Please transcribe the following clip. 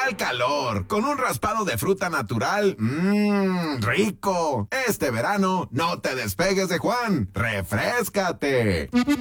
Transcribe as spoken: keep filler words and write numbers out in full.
al calor, con un raspado de fruta natural. Mmm, rico. Este verano, no te despegues de Juan. ¡Refréscate!